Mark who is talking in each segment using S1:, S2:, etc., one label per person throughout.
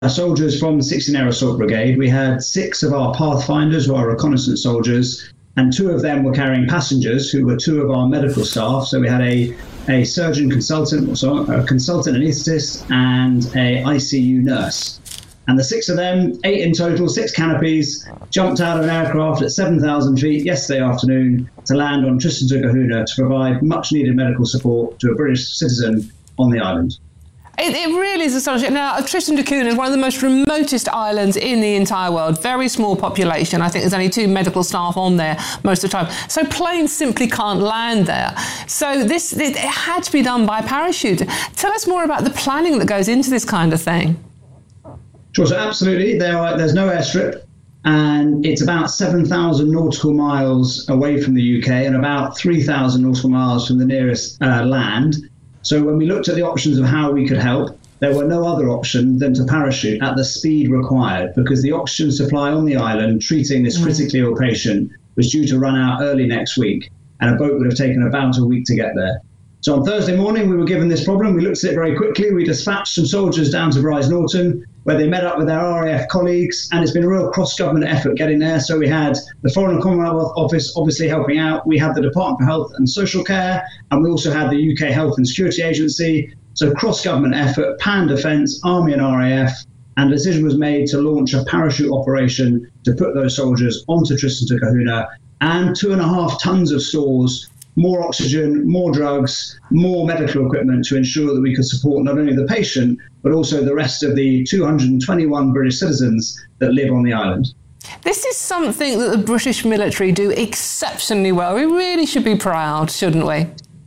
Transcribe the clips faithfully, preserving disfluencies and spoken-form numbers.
S1: soldiers from the sixteen Air Assault Brigade. We had six of our Pathfinders, who are reconnaissance soldiers, and two of them were carrying passengers, who were two of our medical staff. So we had a, a surgeon consultant, so a consultant anaesthetist, and a I C U nurse. And the six of them, eight in total, six canopies, jumped out of an aircraft at seven thousand feet yesterday afternoon to land on Tristan da Cunha to provide much-needed medical support to a British citizen on the island.
S2: It, it really is astonishing. Now, Tristan da Cunha is one of the most remotest islands in the entire world. Very small population. I think there's only two medical staff on there most of the time. So planes simply can't land there. So this it, it had to be done by parachute. Tell us more about the planning that goes into this kind of thing.
S1: Sure, so absolutely. There are, there's no airstrip, and it's about seven thousand nautical miles away from the U K and about three thousand nautical miles from the nearest uh, land. So when we looked at the options of how we could help, there were no other option than to parachute at the speed required, because the oxygen supply on the island treating this critically ill patient was due to run out early next week, and a boat would have taken about a week to get there. So on Thursday morning, we were given this problem. We looked at it very quickly. We dispatched some soldiers down to Bryce Norton, where they met up with their R A F colleagues, and it's been a real cross-government effort getting there. So we had the Foreign and Commonwealth Office obviously helping out. We had the Department for Health and Social Care, and we also had the U K Health and Security Agency. So cross-government effort, Pan Defence, Army and R A F, and a decision was made to launch a parachute operation to put those soldiers onto Tristan da Cunha, and two and a half tons of stores, more oxygen, more drugs, more medical equipment to ensure that we could support not only the patient, but also the rest of the two hundred twenty-one British citizens that live on the island.
S2: This is something that the British military do exceptionally well. We really should be proud, shouldn't we?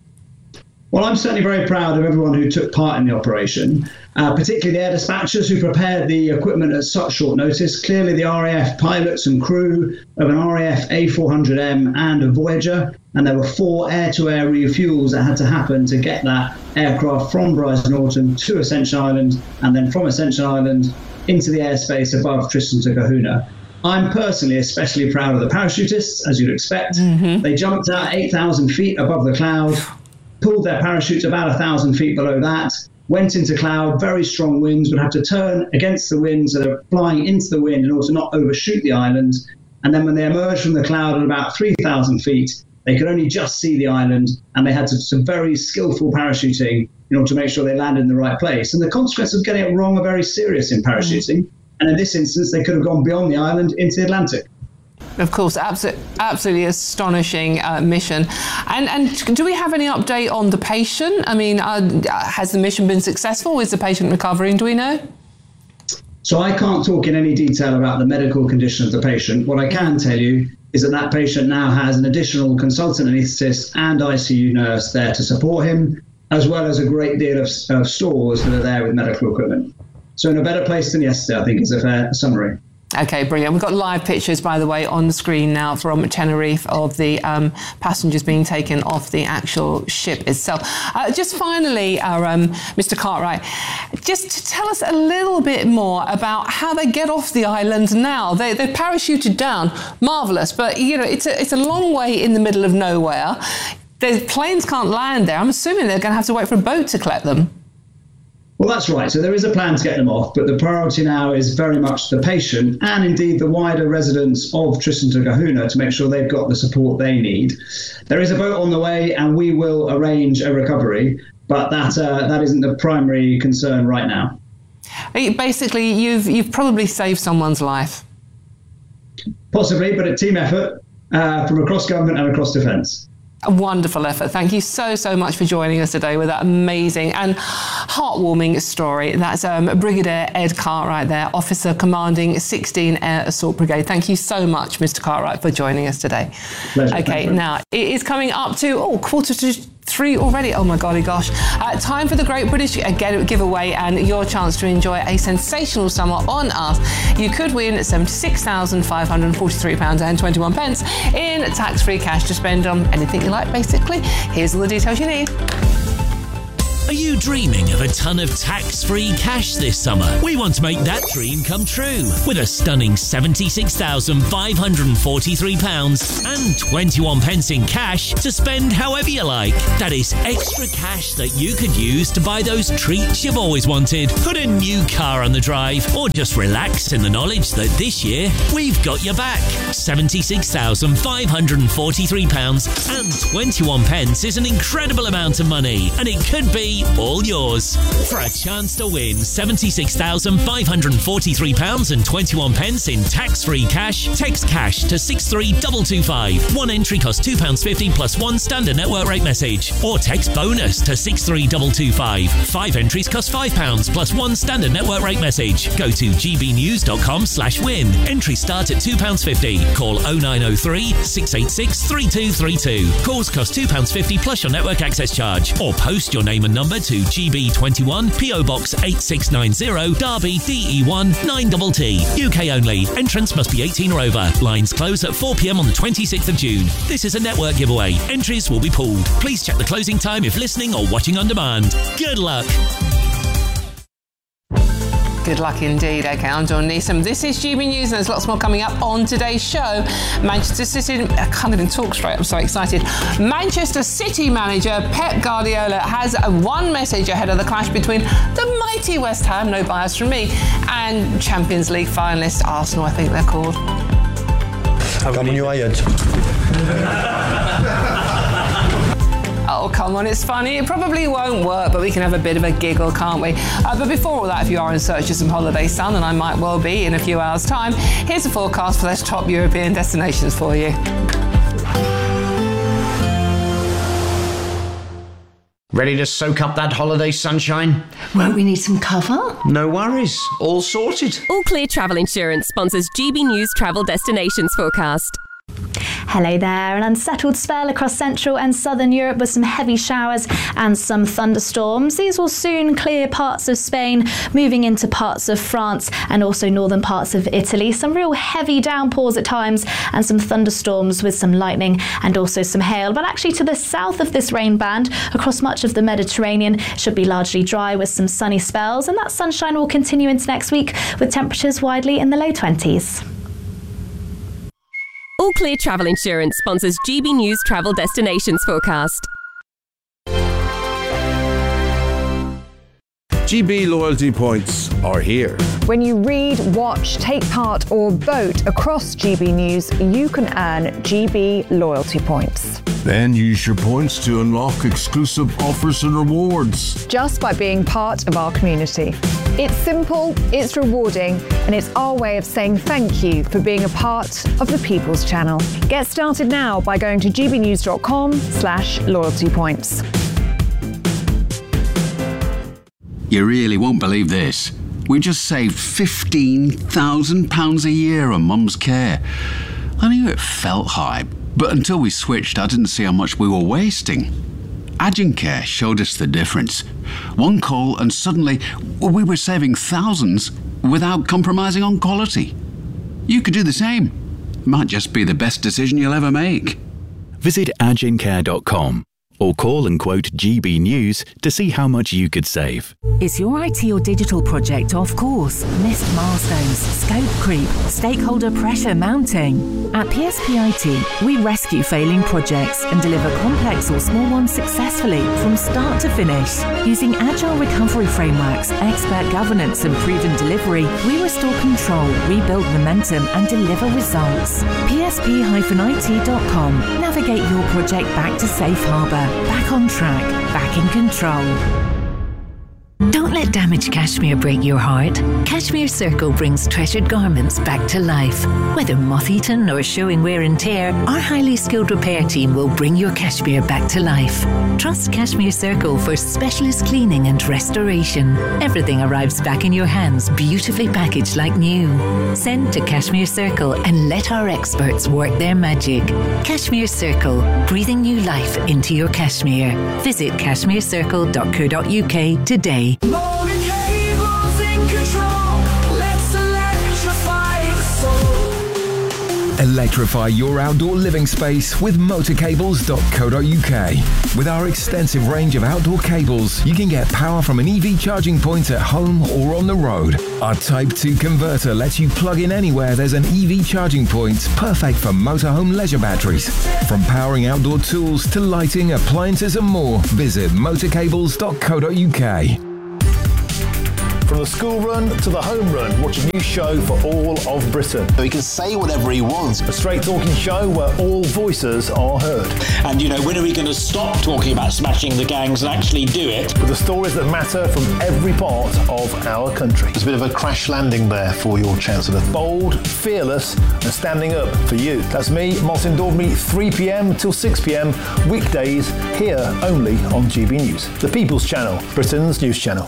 S1: Well, I'm certainly very proud of everyone who took part in the operation, uh, particularly the air dispatchers who prepared the equipment at such short notice. Clearly, the R A F pilots and crew of an R A F A four hundred M and a Voyager, and there were four air-to-air refuels that had to happen to get that aircraft from Bryce Norton to Ascension Island, and then from Ascension Island into the airspace above Tristan da Cunha. I'm personally especially proud of the parachutists, as you'd expect. Mm-hmm. They jumped out eight thousand feet above the cloud, pulled their parachutes about one thousand feet below that, went into cloud, very strong winds, would have to turn against the wind, so they're flying into the wind in order to not overshoot the island. And then when they emerged from the cloud at about three thousand feet, they could only just see the island, and they had to, some very skillful parachuting in order to make sure they landed in the right place. And the consequences of getting it wrong are very serious in parachuting. Mm. And in this instance, they could have gone beyond the island into the Atlantic.
S2: Of course, absolutely, absolutely astonishing uh, mission. And and do we have any update on the patient? I mean, uh, has the mission been successful? Is the patient recovering? Do we know?
S1: So I can't talk in any detail about the medical condition of the patient. What I can tell you is that that patient now has an additional consultant anaesthetist and I C U nurse there to support him, as well as a great deal of, of stores that are there with medical equipment. So in a better place than yesterday, I think is a fair summary.
S2: Okay, brilliant. We've got live pictures, by the way, on the screen now from Tenerife of the um, passengers being taken off the actual ship itself. Uh, just finally, our, um, Mister Cartwright, just tell us a little bit more about how they get off the island now. They, they're parachuted down, marvellous, but you know it's a, it's a long way in the middle of nowhere. The planes can't land there. I'm assuming they're going to have to wait for a boat to collect them.
S1: Well, that's right. So there is a plan to get them off, but the priority now is very much the patient and indeed the wider residents of Tristan da Cunha to make sure they've got the support they need. There is a boat on the way, and we will arrange a recovery, but that uh, that isn't the primary concern right now.
S2: Basically, you've you've probably saved someone's life.
S1: Possibly, but a team effort uh, from across government and across defence.
S2: A wonderful effort. Thank you so, so much for joining us today with that amazing and heartwarming story. That's um, Brigadier Ed Cartwright there, Officer Commanding sixteen Air Assault Brigade. Thank you so much, Mister Cartwright, for joining us today.
S1: Pleasure.
S2: Okay, now it is coming up to, oh, quarter to three already. Oh my golly gosh. Uh, time for the Great British Giveaway and your chance to enjoy a sensational summer on us. You could win seventy-six thousand five hundred forty-three pounds and twenty-one pence in tax-free cash to spend on anything you like, basically. Here's all the details you need.
S3: Are you dreaming of a ton of tax-free cash this summer? We want to make that dream come true with a stunning seventy-six thousand five hundred forty-three pounds and twenty-one pence in cash to spend however you like. That is extra cash that you could use to buy those treats you've always wanted, put a new car on the drive, or just relax in the knowledge that this year we've got your back. seventy-six thousand five hundred forty-three pounds and twenty-one pence is an incredible amount of money, and it could be all yours. For a chance to win seventy-six thousand five hundred forty-three pounds and twenty-one pence in tax-free cash, text cash to six three two two five. One entry costs two pounds fifty plus one standard network rate message. Or text bonus to six three two two five. Five entries cost five pounds plus one standard network rate message. Go to gbnews.com slash win. Entries start at two pounds fifty. Call oh nine oh three, six eight six, three two three two. Calls cost two pounds fifty plus your network access charge. Or post your name and number to G B twenty-one, P O Box eight six nine zero, Derby, D E one nine T T. U K only. Entrance must be eighteen or over. Lines close at four p.m. on the twenty-sixth of June. This is a network giveaway. Entries will be pooled. Please check the closing time if listening or watching on demand. Good luck.
S2: Good luck indeed. Okay, I'm Dawn Neeson. This is G B News, and there's lots more coming up on today's show. Manchester City, I can't even talk straight, I'm so excited. Manchester City manager Pep Guardiola has one message ahead of the clash between the mighty West Ham, no bias from me, and Champions League finalist Arsenal, I think they're called.
S4: Come on, you iron.
S2: Oh, come on, it's funny. It probably won't work, but we can have a bit of a giggle, can't we? Uh, but before all that, if you are in search of some holiday sun, and I might well be in a few hours' time, here's a forecast for those top European destinations for you.
S5: Ready to soak up that holiday sunshine?
S6: Won't we need some cover?
S5: No worries, all sorted.
S7: All Clear Travel Insurance sponsors G B News Travel Destinations Forecast.
S8: Hello there. An unsettled spell across central and southern Europe with some heavy showers and some thunderstorms. These will soon clear parts of Spain, moving into parts of France and also northern parts of Italy. Some real heavy downpours at times and some thunderstorms with some lightning and also some hail. But actually to the south of this rain band, across much of the Mediterranean, should be largely dry with some sunny spells, and that sunshine will continue into next week with temperatures widely in the low twenties.
S7: All Clear Travel Insurance sponsors G B News Travel Destinations Forecast.
S9: G B loyalty points are here.
S10: When you read, watch, take part or vote across G B News, you can earn G B loyalty points.
S9: Then use your points to unlock exclusive offers and rewards.
S10: Just by being part of our community. It's simple, it's rewarding, and it's our way of saying thank you for being a part of the People's Channel. Get started now by going to gbnews.com slash loyalty points.
S11: You really won't believe this. We just saved fifteen thousand pounds a year on Mum's care. I knew it felt high, but until we switched, I didn't see how much we were wasting. Agencare showed us the difference. One call and suddenly we were saving thousands without compromising on quality. You could do the same. Might just be the best decision you'll ever make.
S12: Visit agencare dot com or call and quote G B News to see how much you could save.
S13: Is your I T or digital project off course? Missed milestones, scope creep, stakeholder pressure mounting? At P S P I T, we rescue failing projects and deliver complex or small ones successfully from start to finish. Using agile recovery frameworks, expert governance and proven delivery, we restore control, rebuild momentum and deliver results. P S P I T dot com. Navigate your project back to safe harbour. Back on track, back in control.
S14: Don't let damaged cashmere break your heart. Cashmere Circle brings treasured garments back to life. Whether moth-eaten or showing wear and tear, our highly skilled repair team will bring your cashmere back to life. Trust Cashmere Circle for specialist cleaning and restoration. Everything arrives back in your hands, beautifully packaged like new. Send to Cashmere Circle and let our experts work their magic. Cashmere Circle, breathing new life into your cashmere. Visit cashmere circle dot co dot U K today.
S15: Morgan Cable's in control. Let's electrify the soul. Electrify your outdoor living space with motor cables dot co dot uk. With our extensive range of outdoor cables, you can get power from an E V charging point at home or on the road. Our Type two converter lets you plug in anywhere there's an E V charging point, perfect for motorhome leisure batteries. From powering outdoor tools to lighting, appliances and more, visit motor cables dot co dot uk.
S16: From the school run to the home run, watch a new show for all of Britain.
S17: He can say whatever he wants.
S16: A straight talking show where all voices are heard.
S18: And, you know, when are we going to stop talking about smashing the gangs and actually do it?
S16: With the stories that matter from every part of our country.
S17: It's a bit of a crash landing there for your Chancellor.
S16: Bold, fearless and standing up for you. That's me, Martin Daubney, three p.m. till six p.m. weekdays here only on G B News. The People's Channel, Britain's news channel.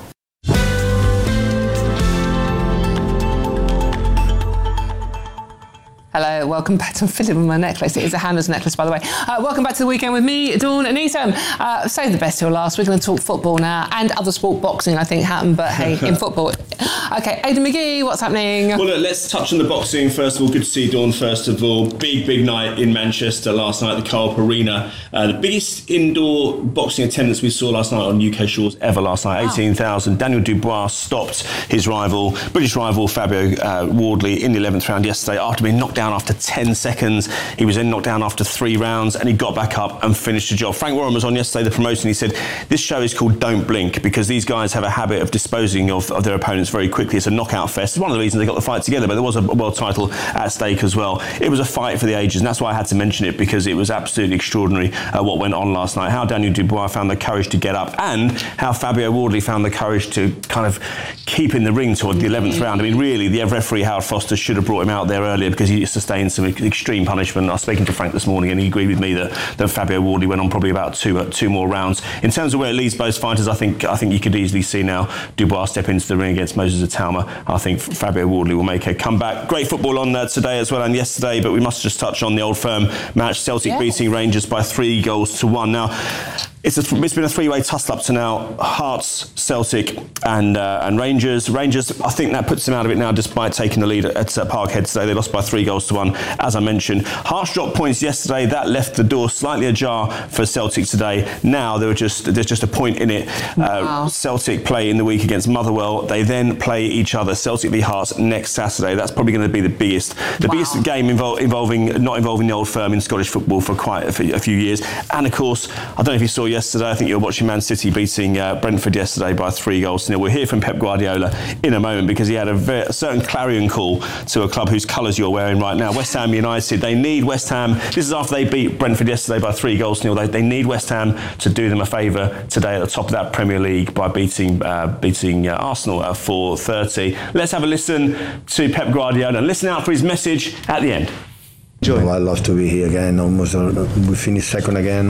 S2: Hello, welcome back to fiddling with my necklace. It is a Hannah's necklace, by the way. Uh, welcome back to the weekend with me, Dawn and Neeson. Uh, save the best till last. We're going to talk football now and other sport. Boxing, I think, happened, but hey, in football. Okay, Aidan McGee, what's happening?
S19: Well, look, let's touch on the boxing. First of all, good to see Dawn, first of all. Big, big night in Manchester last night at the Co-op Arena. Uh, the biggest indoor boxing attendance we saw last night on U K shores ever last night, wow. eighteen thousand. Daniel Dubois stopped his rival, British rival Fabio uh, Wardley in the eleventh round yesterday after being knocked down after ten seconds. He was then knocked down after three rounds and he got back up and finished the job. Frank Warren was on yesterday, the promoter, and he said, this show is called Don't Blink because these guys have a habit of disposing of, of their opponents very quickly. It's a knockout fest. It's one of the reasons they got the fight together, but there was a world title at stake as well. It was a fight for the ages, and that's why I had to mention it because it was absolutely extraordinary uh, what went on last night. How Daniel Dubois found the courage to get up and how Fabio Wardley found the courage to kind of keep in the ring toward the eleventh round. I mean, really, the referee Howard Foster should have brought him out there earlier because he sustained some extreme punishment. I was speaking to Frank this morning and he agreed with me that, that Fabio Wardley went on probably about two uh, two more rounds. In terms of where it leads both fighters, I think I think you could easily see now Dubois step into the ring against Moses Atauma. I think Fabio Wardley will make a comeback. Great football on uh, today as well and yesterday, but we must just touch on the Old Firm match. Celtic yes. beating Rangers by three goals to one. Now, It's, a, it's been a three-way tussle up to now. Hearts, Celtic and uh, and Rangers. Rangers, I think that puts them out of it now despite taking the lead at, at uh, Parkhead today. They lost by three goals to one, as I mentioned. Hearts dropped points yesterday. That left the door slightly ajar for Celtic today. Now there were just there's just a point in it. Uh, wow. Celtic play in the week against Motherwell. They then play each other, Celtic v Hearts, next Saturday. That's probably going to be the biggest the wow. biggest game invol- involving not involving the Old Firm in Scottish football for quite a few, a few years. And of course, I don't know if you saw yesterday, I think you were watching Man City beating uh, Brentford yesterday by three goals to nil. We'll hear from Pep Guardiola in a moment because he had a, very, a certain clarion call to a club whose colours you're wearing right now. West Ham United, they need West Ham. This is after they beat Brentford yesterday by three goals to nil. They, they need West Ham to do them a favour today at the top of that Premier League by beating uh, beating uh, Arsenal at four thirty. Let's have a listen to Pep Guardiola and listen out for his message at the end.
S4: Well, I love to be here again. Almost uh, we finished second again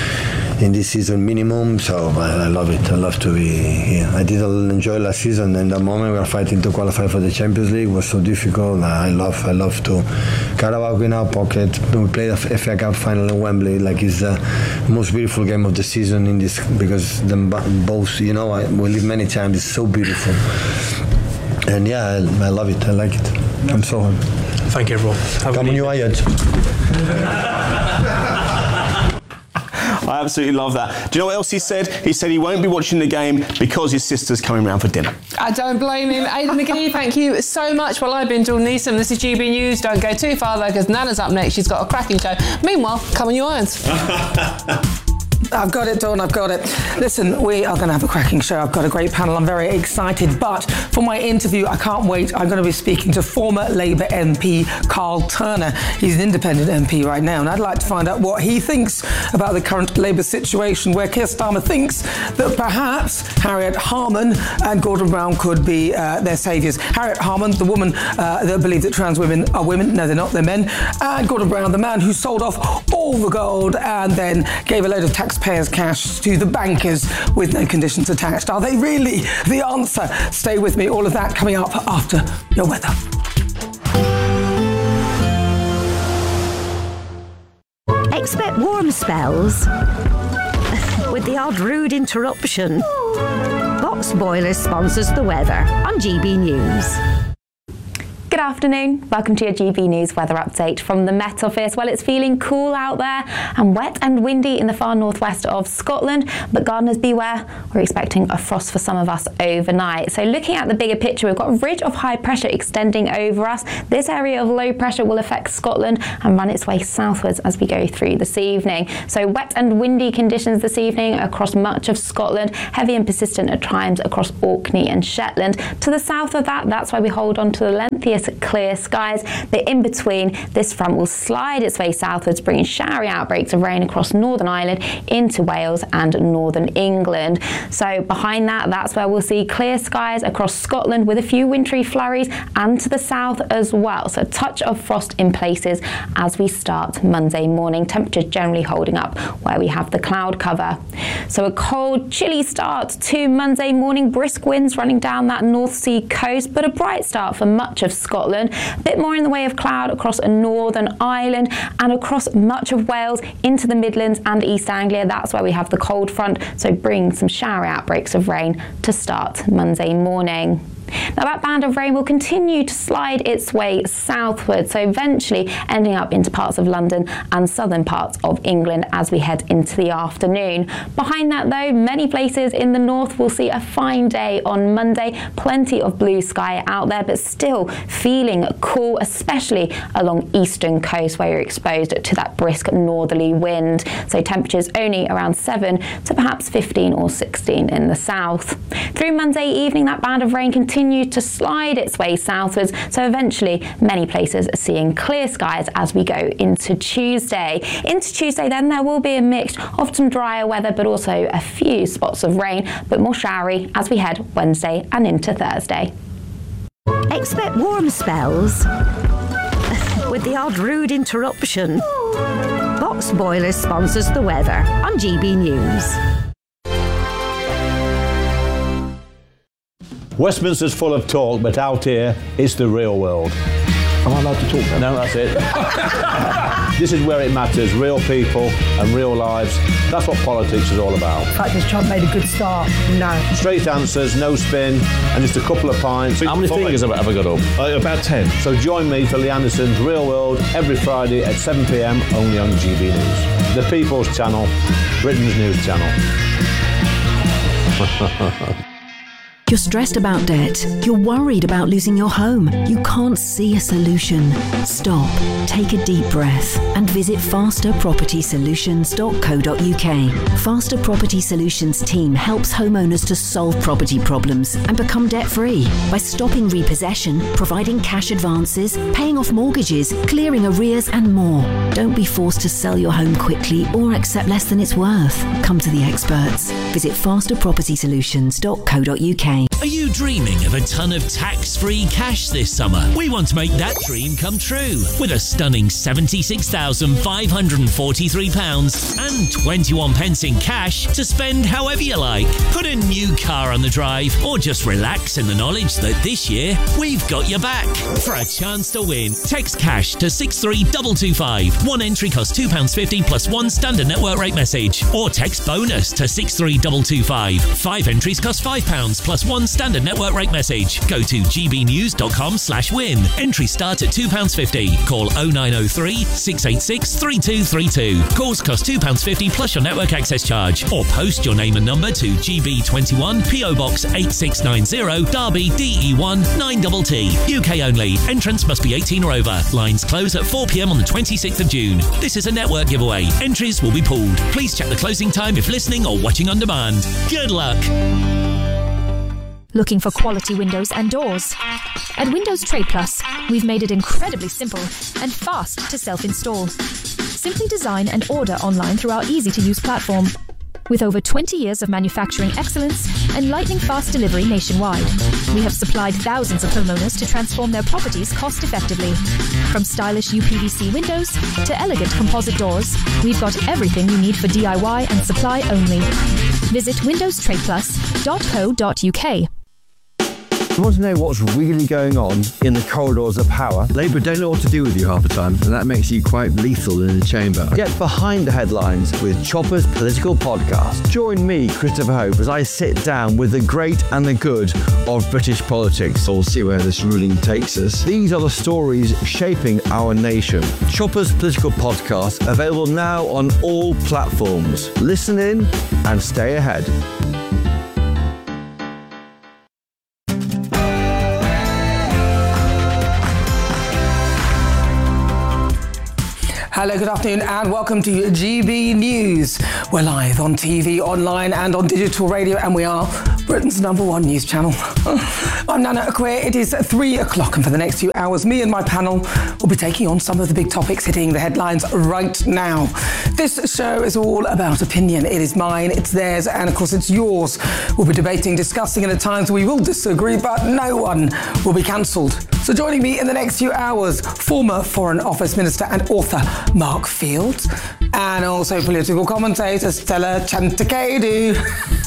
S4: in this season minimum, so I, I love it. I love to be here. I did enjoy last season, and the moment we were fighting to qualify for the Champions League was so difficult. I love, I love to Carabao in our pocket. We played the F A Cup final in Wembley, like it's the most beautiful game of the season in this because the both, you know, I, we live many times. It's so beautiful, and yeah, I, I love it. I like it. I'm so happy.
S20: Thank you, everyone. Have
S4: Come on, you
S19: I absolutely love that. Do you know what else he said? He said he won't be watching the game because his sister's coming round for dinner.
S2: I don't blame him. Aidan McGee, thank you so much. Well, I've been Dawn Neeson. This is G B News. Don't go too far, though, because Nana's up next. She's got a cracking show. Meanwhile, come on, you irons.
S21: I've got it, Dawn, I've got it. Listen, we are going to have a cracking show. I've got a great panel. I'm very excited. But for my interview, I can't wait. I'm going to be speaking to former Labour M P Carl Turner. He's an independent M P right now, and I'd like to find out what he thinks about the current Labour situation, where Keir Starmer thinks that perhaps Harriet Harman and Gordon Brown could be uh, their saviours. Harriet Harman, the woman uh, that believes that trans women are women. No, they're not, they're men. And Gordon Brown, the man who sold off all the gold and then gave a load of taxpayers cash to the bankers with no conditions attached. Are they really the answer? Stay with me. All of that coming up after your weather.
S22: Expect warm spells with the odd rude interruption. Box Boilers sponsors the weather on G B News.
S8: G'day
S1: afternoon. Welcome to your G B News weather update from the Met Office. Well, it's feeling cool out there and wet and windy in the far northwest of Scotland, but gardeners beware, we're expecting a frost for some of us overnight. So looking at the bigger picture, we've got a ridge of high pressure extending over us. This area of low pressure will affect Scotland and run its way southwards as we go through this evening. So wet and windy conditions this evening across much of Scotland, heavy and persistent at times across Orkney and Shetland. To the south of that, that's why we hold on to the lengthiest clear skies, but in between, this front will slide its way southwards, bringing showery outbreaks of rain across Northern Ireland into Wales and Northern England. So behind that, that's where we'll see clear skies across Scotland with a few wintry flurries, and to the south as well. So a touch of frost in places as we start Monday morning. Temperatures generally holding up where we have the cloud cover. So a cold, chilly start to Monday morning, brisk winds running down that North Sea coast, but a bright start for much of Scotland. A bit more in the way of cloud across Northern Ireland and across much of Wales into the Midlands and East Anglia. That's where we have the cold front, so bring some showery outbreaks of rain to start Monday morning. Now that band of rain will continue to slide its way southward, so eventually ending up into parts of London and southern parts of England as we head into the afternoon. Behind that though, many places in the north will see a fine day on Monday. Plenty of blue sky out there, but still feeling cool, especially along eastern coast where you're exposed to that brisk northerly wind. So temperatures only around seven to perhaps fifteen or sixteen in the south. Through Monday evening, that band of rain continues to slide its way southwards, so eventually many places are seeing clear skies as we go into Tuesday. Into Tuesday then, there will be a mix of some drier weather, but also a few spots of rain, but more showery as we head Wednesday and into Thursday.
S22: Expect warm spells with the odd rude interruption. Box Boilers sponsors the weather on G B News.
S20: Westminster's full of talk, but out here, it's the real world.
S17: Am I allowed to talk now?
S20: No, that's it. This is where it matters, real people and real lives. That's what politics is all about.
S21: In fact, has Trump made a good start? No.
S20: Straight answers, no spin, and just a couple of pints. How many fingers have I ever got up?
S17: Uh, about ten.
S20: So join me for Lee Anderson's Real World every Friday at seven p m only on G B News. The People's Channel, Britain's news channel.
S23: You're stressed about debt. You're worried about losing your home. You can't see a solution. Stop, take a deep breath and visit faster property solutions dot co dot u k. Faster Property Solutions team helps homeowners to solve property problems and become debt-free by stopping repossession, providing cash advances, paying off mortgages, clearing arrears and more. Don't be forced to sell your home quickly or accept less than it's worth. Come to the experts. Visit faster property solutions dot co dot u k.
S3: Are you dreaming of a ton of tax-free cash this summer? We want to make that dream come true with a stunning seventy-six thousand five hundred forty-three pounds and twenty-one pence in cash to spend however you like. Put a new car on the drive or just relax in the knowledge that this year we've got your back. For a chance to win, text cash to six three two two five. One entry costs two pounds fifty plus one standard network rate message. Or text bonus to six three two two five. Five entries cost five pounds plus one standard network rate message. Go to g b news dot com slash win. Entries start at two pounds fifty. Call oh nine oh three, six eight six, three two three two. Calls cost two pounds fifty plus your network access charge. Or post your name and number to G B twenty-one, P O Box eight six nine zero, Derby D E one nine T T. U K only. Entrance must be eighteen or over. Lines close at four p m on the twenty-sixth of June. This is a network giveaway. Entries will be pooled. Please check the closing time if listening or watching on demand. Good luck.
S24: Looking for quality windows and doors? At Windows Trade Plus, we've made it incredibly simple and fast to self-install. Simply design and order online through our easy-to-use platform. With over twenty years of manufacturing excellence and lightning-fast delivery nationwide, we have supplied thousands of homeowners to transform their properties cost-effectively. From stylish U P V C windows to elegant composite doors, we've got everything you need for D I Y and supply only. Visit windows trade plus dot co dot u k.
S5: You want to know what's really going on in the corridors of power? Labour don't know what to do with you half the time, and that makes you quite lethal in the chamber. Get behind the headlines with Chopper's Political Podcast. Join me, Christopher Hope, as I sit down with the great and the good of British politics. We'll see where this ruling takes us. These are the stories shaping our nation. Chopper's Political Podcast, available now on all platforms. Listen in and stay ahead.
S21: Hello, good afternoon and welcome to G B News. We're live on T V, online and on digital radio, and we are Britain's number one news channel. I'm Nana Akwe. It is three o'clock, and for the next few hours, me and my panel will be taking on some of the big topics hitting the headlines right now. This show is all about opinion. It is mine, it's theirs, and of course it's yours. We'll be debating, discussing, and at times we will disagree, but no one will be cancelled. So joining me in the next few hours, former Foreign Office Minister and author Mark Fields, and also political commentator Stella Chantakadu.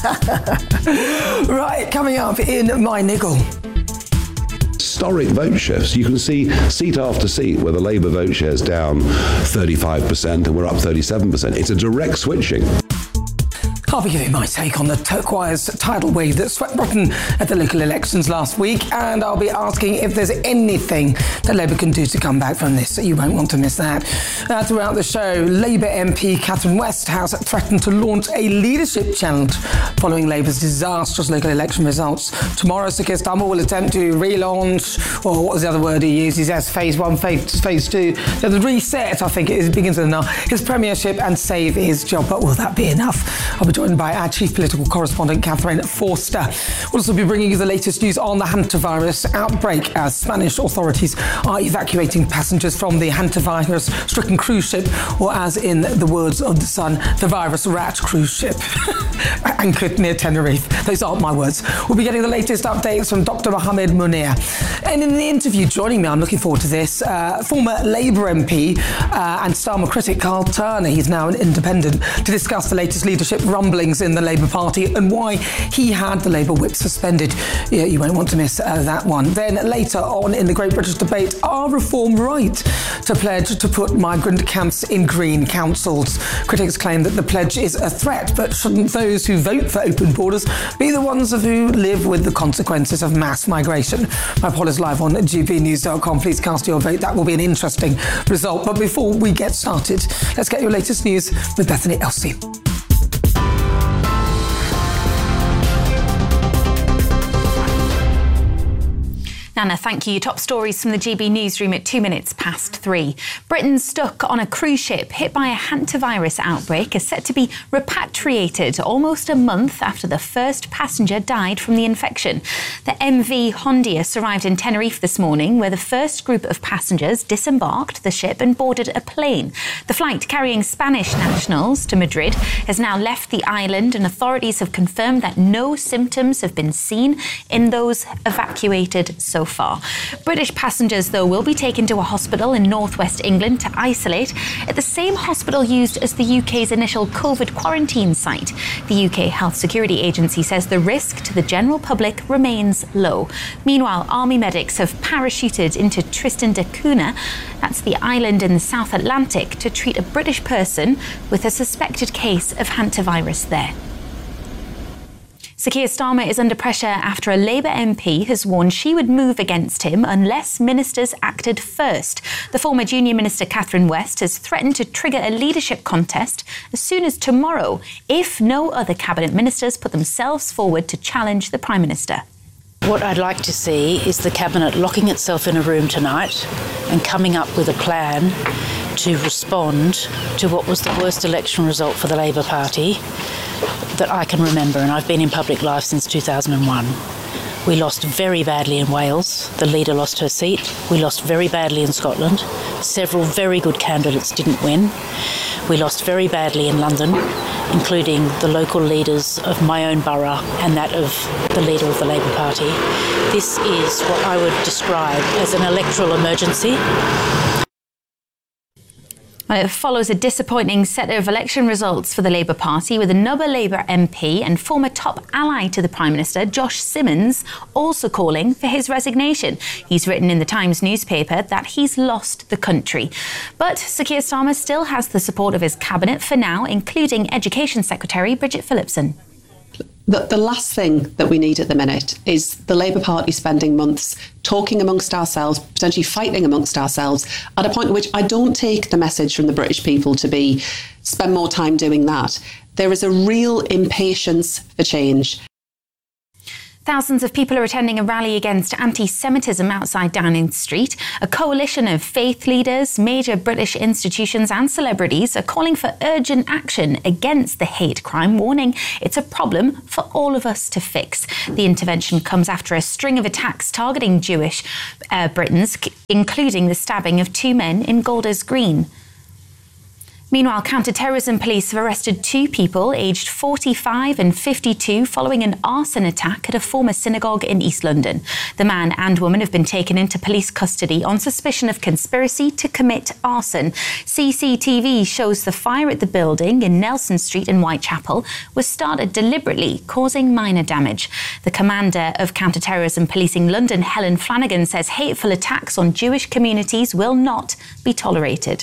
S21: Right, coming up in my niggle.
S6: Historic vote shifts. You can see seat after seat where the Labour vote share is down thirty-five percent and we're up thirty-seven percent. It's a direct switching.
S21: I'll be giving my take on the turquoise tidal wave that swept Britain at the local elections last week, and I'll be asking if there's anything that Labour can do to come back from this. You won't want to miss that. Uh, throughout the show, Labour M P Catherine West has threatened to launch a leadership challenge following Labour's disastrous local election results. Tomorrow, Sir Keir Starmer will attempt to relaunch, or what was the other word he used? He says phase one, phase, phase two. So the reset, I think, it begins with now, his premiership and save his job. But will that be enough? I'll be joined by our chief political correspondent, Catherine Forster. We'll also be bringing you the latest news on the hantavirus outbreak as Spanish authorities are evacuating passengers from the hantavirus-stricken cruise ship, or as in the words of the Sun, the virus rat cruise ship, anchored near Tenerife. Those aren't my words. We'll be getting the latest updates from Doctor Mohamed Munir. And in the interview joining me, I'm looking forward to this, uh, former Labour M P uh, and Starmer critic Carl Turner, he's now an independent, to discuss the latest leadership rumblings in the Labour Party and why he had the Labour whip suspended. Yeah, you won't want to miss uh, that one. Then later on in the Great British Debate, are Reform right to pledge to put migrant camps in green councils? Critics claim that the pledge is a threat, but shouldn't those who vote for open borders be the ones of who live with the consequences of mass migration? My poll is live on g b news dot com. Please cast your vote. That will be an interesting result. But before we get started, let's get your latest news with Bethany Elsey.
S24: Nana, thank you. Top stories from the G B newsroom at two minutes past three. Britain stuck on a cruise ship hit by a hantavirus outbreak is set to be repatriated almost a month after the first passenger died from the infection. The M V Hondius arrived in Tenerife this morning, where the first group of passengers disembarked the ship and boarded a plane. The flight carrying Spanish nationals to Madrid has now left the island, and authorities have confirmed that no symptoms have been seen in those evacuated so far. British passengers, though, will be taken to a hospital in northwest England to isolate at the same hospital used as the U K's initial COVID quarantine site. The U K Health Security Agency says the risk to the general public remains low. Meanwhile, army medics have parachuted into Tristan da Cunha, that's the island in the South Atlantic, to treat a British person with a suspected case of hantavirus there. Sir Keir Starmer is under pressure after a Labour M P has warned she would move against him unless ministers acted first. The former junior minister Catherine West has threatened to trigger a leadership contest as soon as tomorrow if no other cabinet ministers put themselves forward to challenge the Prime Minister.
S7: What I'd like to see is the Cabinet locking itself in a room tonight and coming up with a plan to respond to what was the worst election result for the Labour Party that I can remember, and I've been in public life since two thousand one. We lost very badly in Wales. The leader lost her seat. We lost very badly in Scotland. Several very good candidates didn't win. We lost very badly in London, including the local leaders of my own borough and that of the leader of the Labour Party. This is what I would describe as an electoral emergency.
S9: Well, it follows a disappointing set of election results for the Labour Party, with another Labour M P and former top ally to the Prime Minister, Josh Simmons, also calling for his resignation. He's written in the Times newspaper that he's lost the country. But Sir Keir Starmer still has the support of his cabinet for now, including Education Secretary Bridget Phillipson.
S10: The, the last thing that we need at the minute is the Labour Party spending months talking amongst ourselves, potentially fighting amongst ourselves, at a point at which I don't take the message from the British people to be spend more time doing that. There is a real impatience for change.
S9: Thousands of people are attending a rally against anti-Semitism outside Downing Street. A coalition of faith leaders, major British institutions and celebrities are calling for urgent action against the hate crime, warning it's a problem for all of us to fix. The intervention comes after a string of attacks targeting Jewish uh, Britons, including the stabbing of two men in Golders Green. Meanwhile, counter-terrorism police have arrested two people aged forty-five and fifty-two following an arson attack at a former synagogue in East London. The man and woman have been taken into police custody on suspicion of conspiracy to commit arson. C C T V shows the fire at the building in Nelson Street in Whitechapel was started deliberately, causing minor damage. The commander of counter-terrorism policing London, Helen Flanagan, says hateful attacks on Jewish communities will not be tolerated.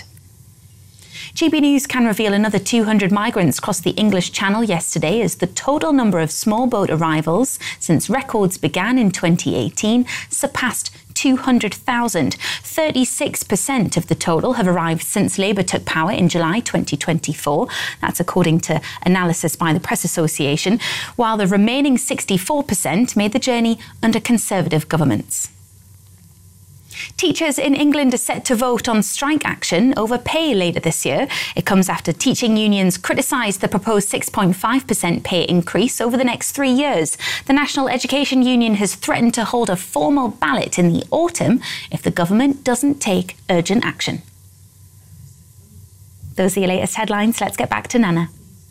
S9: G B News can reveal another two hundred migrants crossed the English Channel yesterday as the total number of small boat arrivals since records began in twenty eighteen surpassed two hundred thousand. thirty-six percent of the total have arrived since Labour took power in July twenty twenty-four. That's according to analysis by the Press Association, while the remaining sixty-four percent made the journey under Conservative governments. Teachers in England are set to vote on strike action over pay later this year. It comes after teaching unions criticised the proposed six point five percent pay increase over the next three years. The National Education Union has threatened to hold a formal ballot in the autumn if the government doesn't take urgent action. Those are your latest headlines. Let's get back to Nana.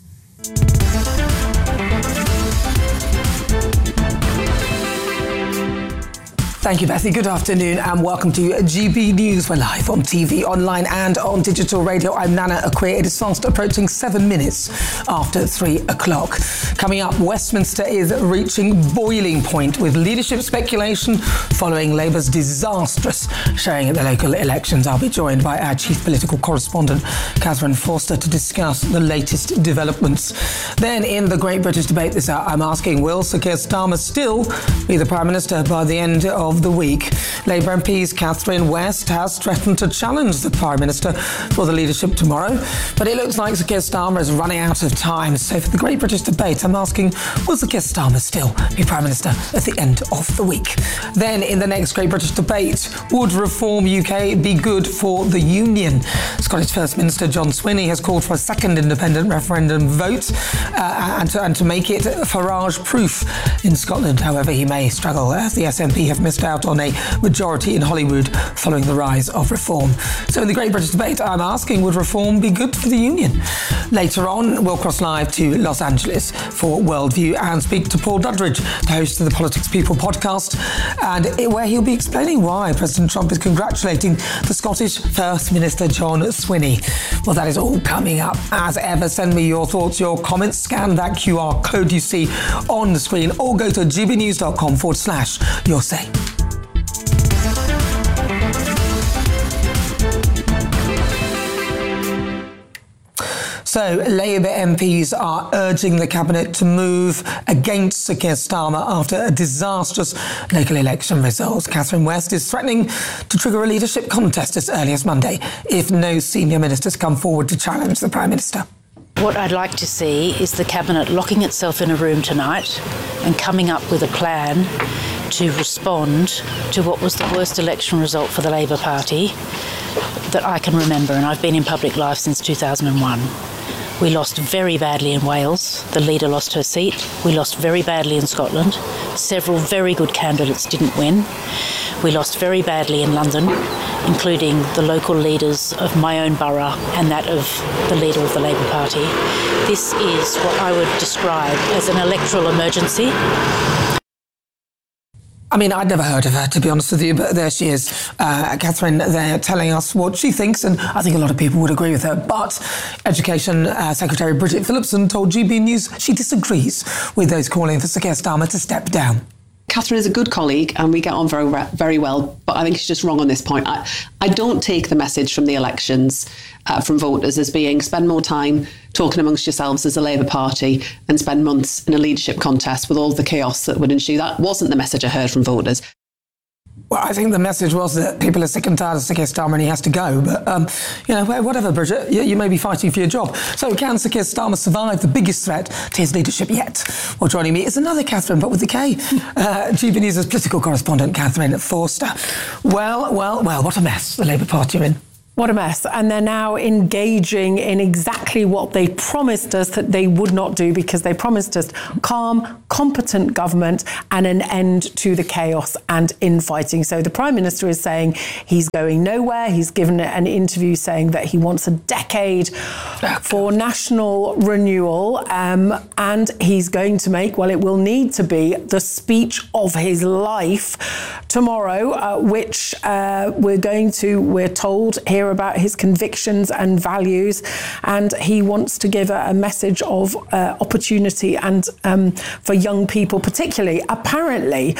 S21: Thank you, Bethy. Good afternoon and welcome to G B News. We're live on T V, online and on digital radio. I'm Nana Akwe. It is fast approaching seven minutes after three o'clock. Coming up, Westminster is reaching boiling point with leadership speculation following Labour's disastrous showing at the local elections. I'll be joined by our chief political correspondent, Catherine Forster, to discuss the latest developments. Then in the Great British Debate this hour, I'm asking, will Sir Keir Starmer still be the Prime Minister by the end of the week? Labour M P's Catherine West has threatened to challenge the Prime Minister for the leadership tomorrow, but it looks like Sir Keir Starmer is running out of time. So for the Great British Debate, I'm asking, will Sir Keir Starmer still be Prime Minister at the end of the week? Then in the next Great British Debate, would Reform U K be good for the Union? Scottish First Minister John Swinney has called for a second independent referendum vote uh, and, to, and to make it Farage-proof in Scotland. However, he may struggle as the S N P have missed out on a majority in Holyrood following the rise of Reform. So in the Great British Debate, I'm asking, would Reform be good for the Union? Later on, we'll cross live to Los Angeles for Worldview and speak to Paul Duddridge, the host of the Politics People podcast, and where he'll be explaining why President Trump is congratulating the Scottish First Minister John Swinney. Well, that is all coming up. As ever, send me your thoughts, your comments, scan that Q R code you see on the screen, or go to gbnews.com forward slash your say. So Labour M Ps are urging the Cabinet to move against Sir Keir Starmer after a disastrous local election results. Catherine West is threatening to trigger a leadership contest as early as Monday if no senior ministers come forward to challenge the Prime Minister.
S7: What I'd like to see is the Cabinet locking itself in a room tonight and coming up with a plan to respond to what was the worst election result for the Labour Party that I can remember, and I've been in public life since two thousand one. We lost very badly in Wales. The leader lost her seat. We lost very badly in Scotland. Several very good candidates didn't win. We lost very badly in London, including the local leaders of my own borough and that of the leader of the Labour Party. This is what I would describe as an electoral emergency.
S21: I mean, I'd never heard of her, to be honest with you, but there she is, uh, Catherine, there telling us what she thinks, and I think a lot of people would agree with her. But Education uh, Secretary Bridget Phillipson told G B News she disagrees with those calling for Sir Keir Starmer to step down.
S10: Catherine is a good colleague and we get on very very well, but I think she's just wrong on this point. I, I don't take the message from the elections uh, from voters as being spend more time talking amongst yourselves as a Labour Party and spend months in a leadership contest with all the chaos that would ensue. That wasn't the message I heard from voters.
S21: Well, I think the message was that people are sick and tired of Sir Keir Starmer and he has to go. But, um, you know, whatever, Bridget, you, you may be fighting for your job. So can Sir Keir Starmer survive the biggest threat to his leadership yet? Well, joining me is another Catherine, but with the K. Uh, G B News' political correspondent, Catherine Forster. Well, well, well, what a mess the Labour Party are in.
S11: What a mess. And they're now engaging in exactly what they promised us that they would not do, because they promised us calm, competent government and an end to the chaos and infighting. So the Prime Minister is saying he's going nowhere. He's given an interview saying that he wants a decade for national renewal. Um, and he's going to make, well, it will need to be the speech of his life tomorrow, uh, which uh, we're going to, we're told, hear about his convictions and values, and he wants to give a, a message of uh, opportunity and um, for young people particularly, apparently.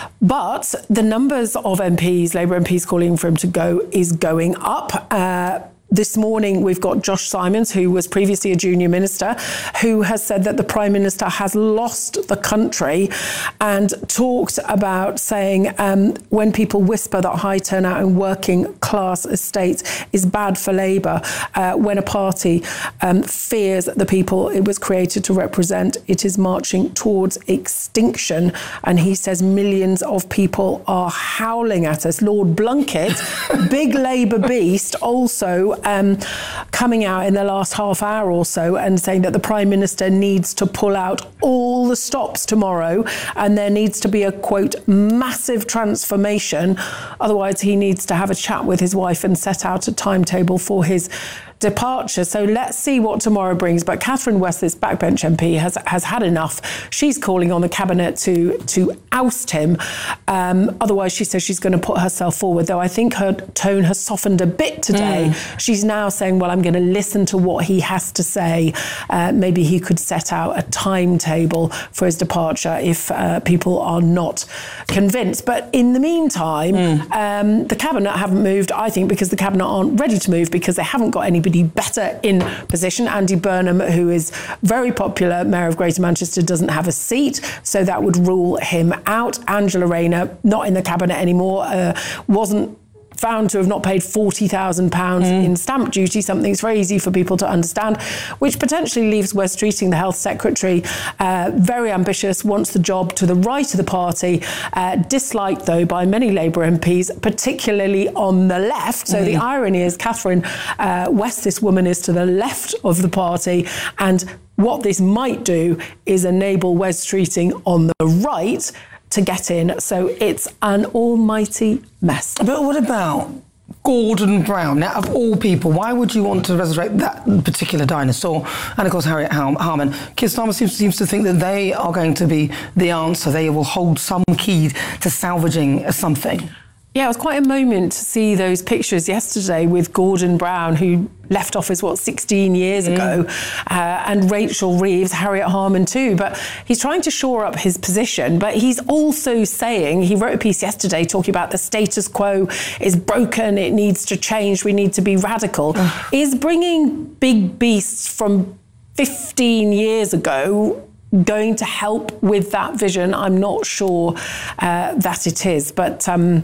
S11: But the numbers of M Ps, Labour M Ps calling for him to go, is going up. Uh, This morning, we've got Josh Simons, who was previously a junior minister, who has said that the Prime Minister has lost the country, and talked about saying um, when people whisper that high turnout in working class estates is bad for Labour, uh, when a party um, fears the people it was created to represent, it is marching towards extinction. And he says millions of people are howling at us. Lord Blunkett, big Labour beast, also Um, coming out in the last half hour or so and saying that the Prime Minister needs to pull out all the stops tomorrow, and there needs to be a, quote, massive transformation. Otherwise, he needs to have a chat with his wife and set out a timetable for his departure. So let's see what tomorrow brings. But Catherine West, this backbench M P, has has had enough. She's calling on the cabinet to to oust him. Um, otherwise, she says she's going to put herself forward, though I think her tone has softened a bit today. Mm. She's now saying, well, I'm going to listen to what he has to say. Uh, maybe he could set out a timetable for his departure if uh, people are not convinced. But in the meantime, mm. um, the cabinet haven't moved, I think, because the cabinet aren't ready to move, because they haven't got anybody better in position. Andy Burnham, who is very popular, Mayor of Greater Manchester, doesn't have a seat, so that would rule him out. Angela Rayner, not in the cabinet anymore, uh, wasn't found to have not paid forty thousand pounds mm. in stamp duty, something that's very easy for people to understand, which potentially leaves Wes Streeting, the Health Secretary, uh, very ambitious, wants the job to the right of the party, uh, disliked, though, by many Labour M Ps, particularly on the left. So mm. the irony is Catherine uh, West, this woman, is to the left of the party, and what this might do is enable Wes Streeting on the right to get in. So it's an almighty mess.
S21: But what about Gordon Brown? Now, of all people, why would you want to resurrect that particular dinosaur? And of course, Harriet Harman. Keir Starmer seems, seems to think that they are going to be the answer. They will hold some key to salvaging something.
S11: Yeah, it was quite a moment to see those pictures yesterday with Gordon Brown, who left office, what, sixteen years mm. ago, uh, and Rachel Reeves, Harriet Harman too. But he's trying to shore up his position, but he's also saying, he wrote a piece yesterday talking about the status quo is broken, it needs to change, we need to be radical. Is bringing big beasts from fifteen years ago going to help with that vision? I'm not sure uh, that it is, but um,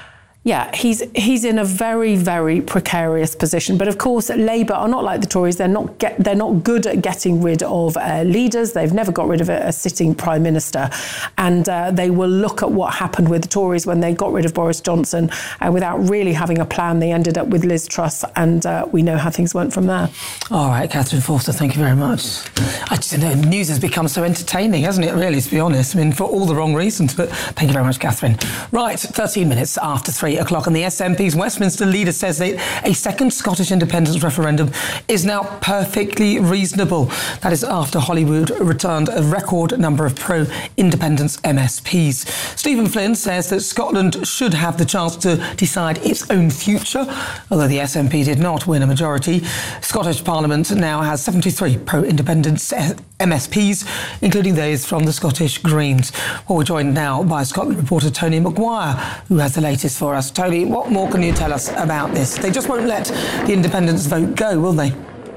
S11: yeah, he's he's in a very, very precarious position. But of course, Labour are not like the Tories. They're not get, they're not good at getting rid of uh, leaders. They've never got rid of a, a sitting Prime Minister, and uh, they will look at what happened with the Tories when they got rid of Boris Johnson uh, without really having a plan. They ended up with Liz Truss, and uh, we know how things went from there.
S21: All right, Catherine Forster, thank you very much. I just know news has become so entertaining, hasn't it? Really, to be honest. I mean, for all the wrong reasons. But thank you very much, Catherine. Right, thirteen minutes after three. three o'clock. And the S N P's Westminster leader says that a second Scottish independence referendum is now perfectly reasonable. That is after Holyrood returned a record number of pro-independence M S Ps. Stephen Flynn says that Scotland should have the chance to decide its own future, although the S N P did not win a majority. Scottish Parliament now has seventy-three pro-independence M S Ps, including those from the Scottish Greens. Well, we're joined now by Scotland reporter Tony Maguire, who has the latest for us. Tony, what more can you tell us about this? They just won't let the independence vote go, will they?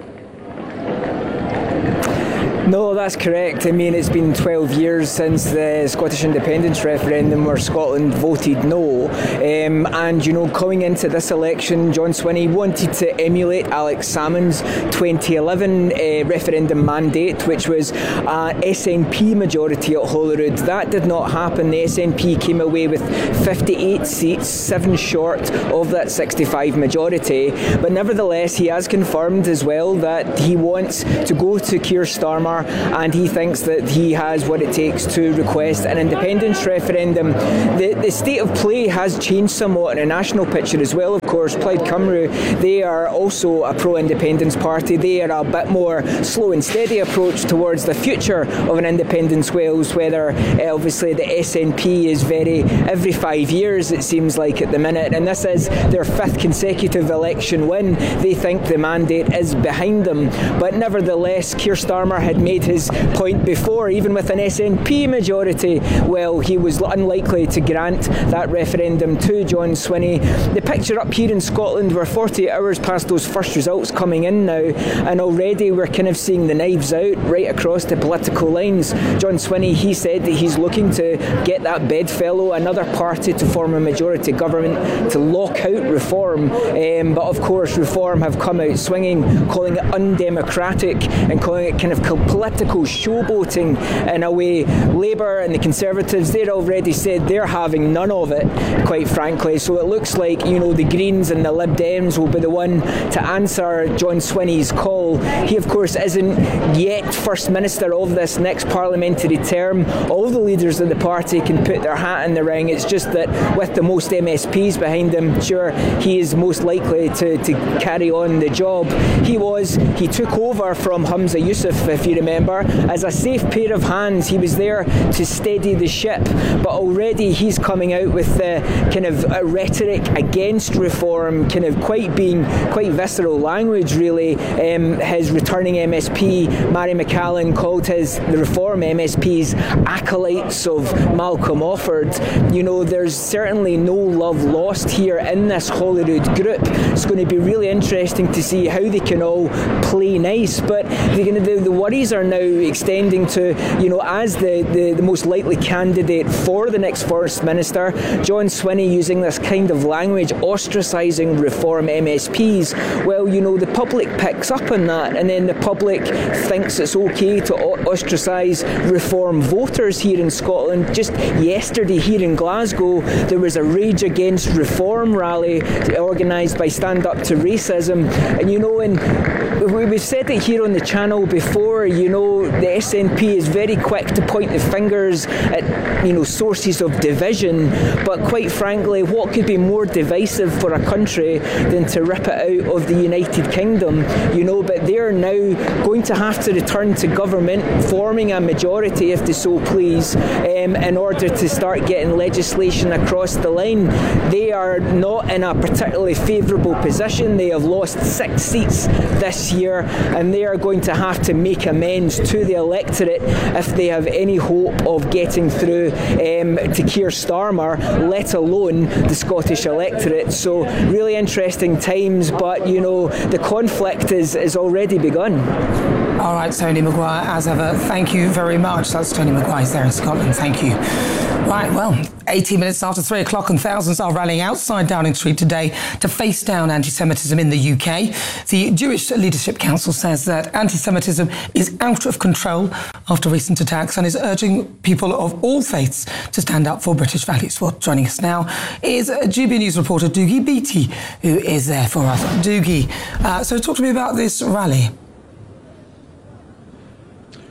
S12: No, that's correct. I mean, it's been twelve years since the Scottish independence referendum where Scotland voted no. Um, and, you know, coming into this election, John Swinney wanted to emulate Alex Salmond's twenty eleven uh, referendum mandate, which was an S N P majority at Holyrood. That did not happen. The S N P came away with fifty-eight seats, seven short of that sixty-five majority. But nevertheless, he has confirmed as well that he wants to go to Keir Starmer, and he thinks that he has what it takes to request an independence referendum. The, the state of play has changed somewhat in a national picture as well, of course. Plaid Cymru, they are also a pro-independence party. They are a bit more slow and steady approach towards the future of an independence Wales, whether uh, obviously the S N P is very every five years, it seems like at the minute, and this is their fifth consecutive election win. They think the mandate is behind them, but nevertheless, Keir Starmer had made his point before, even with an S N P majority, well, he was unlikely to grant that referendum to John Swinney. The picture up here in Scotland, we're forty-eight hours past those first results coming in now, and already we're kind of seeing the knives out right across the political lines. John Swinney, he said that he's looking to get that bedfellow, another party to form a majority government to lock out Reform, um, but of course Reform have come out swinging, calling it undemocratic and calling it kind of political showboating in a way. Labour and the Conservatives, they'd already said they're having none of it, quite frankly. So it looks like, you know, the Greens and the Lib Dems will be the one to answer John Swinney's call. He, of course, isn't yet First Minister of this next parliamentary term. All the leaders of the party can put their hat in the ring. It's just that with the most M S Ps behind him, sure, he is most likely to, to carry on the job. He was, he took over from Humza Yousaf, if you remember, as a safe pair of hands. He was there to steady the ship, but already he's coming out with the kind of a rhetoric against Reform, kind of quite being quite visceral language, really. Um, his returning M S P, Mary McCallan, called his the Reform M S Ps acolytes of Malcolm Offord. You know, there's certainly no love lost here in this Holyrood group. It's going to be really interesting to see how they can all play nice, but the, the, the worries are now extending to, you know, as the, the, the most likely candidate for the next First Minister, John Swinney using this kind of language, ostracising Reform M S Ps. Well, you know, the public picks up on that, and then the public thinks it's okay to ostracise Reform voters here in Scotland. Just yesterday here in Glasgow, there was a Rage Against Reform rally organised by Stand Up to Racism, and you know, and we've said it here on the channel before, you know, the S N P is very quick to point the fingers at, you know, sources of division, but quite frankly, what could be more divisive for a country than to rip it out of the United Kingdom, you know, but they're now going to have to return to government, forming a majority if they so please, um, in order to start getting legislation across the line. They are not in a particularly favourable position. They have lost six seats this year, and they are going to have to make amends to the electorate if they have any hope of getting through um, to Keir Starmer, let alone the Scottish electorate. So really interesting times, but you know, the conflict is, is already begun.
S21: All right, Tony Maguire, as ever, thank you very much. That's Tony Maguire there in Scotland. Thank you. Right, well, eighteen minutes after three o'clock and thousands are rallying outside Downing Street today to face down anti-Semitism in the U K. The Jewish Leadership Council says that anti-Semitism is out of control after recent attacks and is urging people of all faiths to stand up for British values. Well, joining us now is G B News reporter Doogie Beattie, who is there for us. Doogie, uh, so talk to me about this rally.